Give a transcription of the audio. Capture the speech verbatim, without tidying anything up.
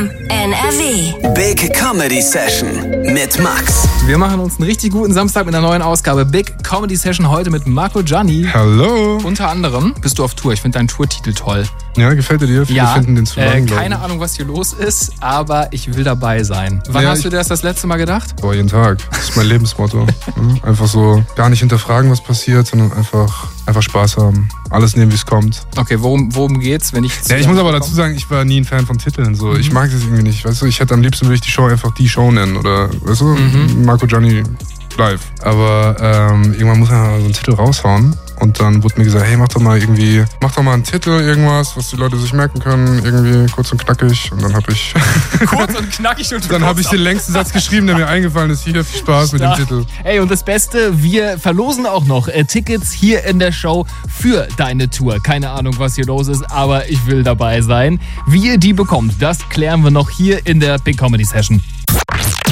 N R W. Big Comedy Session mit Max. Wir machen uns einen richtig guten Samstag mit einer neuen Ausgabe Big Comedy Session heute mit Marco Gianni. Hallo. Unter anderem bist du auf Tour. Ich finde deinen Tourtitel toll. Ja, gefällt dir dir? Viele ja, finden den zu lang, äh, keine Ahnung, was hier los ist, aber ich will dabei sein. Wann ja, hast du dir das das letzte Mal gedacht? Boah, jeden Tag. Das ist mein Lebensmotto. Einfach so gar nicht hinterfragen, was passiert, sondern einfach, einfach Spaß haben. Alles nehmen, wie es kommt. Okay, worum, worum geht's, wenn ich... Ja, ich muss aber dazu sagen, ich war nie ein Fan von Titeln. So. Mhm. Ich mag das irgendwie nicht. Weißt du, ich hätte am liebsten, würde ich die Show einfach die Show nennen. Oder, weißt du, mhm. Marco Gianni live. Aber ähm, irgendwann muss man so einen Titel raushauen. Und dann wurde mir gesagt, hey, mach doch mal irgendwie, mach doch mal einen Titel, irgendwas, was die Leute sich merken können, irgendwie kurz und knackig. Und dann habe ich... kurz und knackig und Dann habe ich den längsten Satz geschrieben, der mir eingefallen ist. Hier, viel Spaß mit dem Titel. Ey, und das Beste, wir verlosen auch noch äh, Tickets hier in der Show für deine Tour. Keine Ahnung, was hier los ist, aber ich will dabei sein. Wie ihr die bekommt, das klären wir noch hier in der Big Comedy Session.